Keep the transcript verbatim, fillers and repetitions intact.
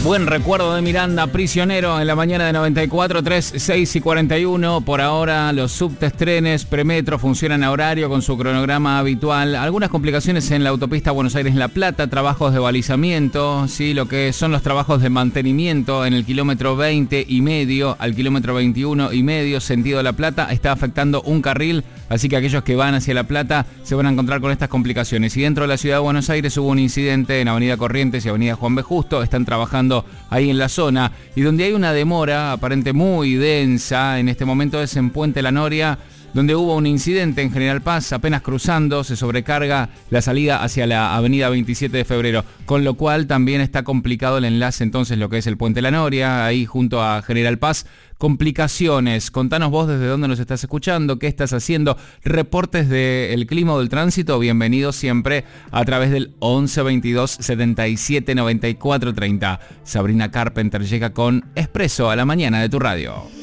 Buen recuerdo de Miranda, Prisionero, en la mañana de noventa y cuatro, tres, seis y cuarenta y uno. Por ahora los subtes, trenes, premetro funcionan a horario con su cronograma habitual. Algunas complicaciones en la autopista Buenos Aires-La Plata, trabajos de balizamiento, ¿sí? Lo que son los trabajos de mantenimiento en el kilómetro veinte y medio al kilómetro veintiuno y medio, sentido La Plata, está afectando un carril, así que aquellos que van hacia La Plata se van a encontrar con estas complicaciones. Y dentro de la ciudad de Buenos Aires hubo un incidente en Avenida Corrientes y Avenida Juan B. Justo, están trabajando ahí en la zona, y donde hay una demora aparente muy densa en este momento es en Puente La Noria, donde hubo un incidente en General Paz, apenas cruzando, se sobrecarga la salida hacia la avenida veintisiete de febrero, con lo cual también está complicado el enlace entonces lo que es el Puente La Noria, ahí junto a General Paz. Complicaciones, contanos vos desde dónde nos estás escuchando, qué estás haciendo, reportes del clima o del tránsito, bienvenidos siempre a través del once veintidós setenta y siete noventa y cuatro treinta. Sabrina Carpenter llega con Expreso a la mañana de tu radio.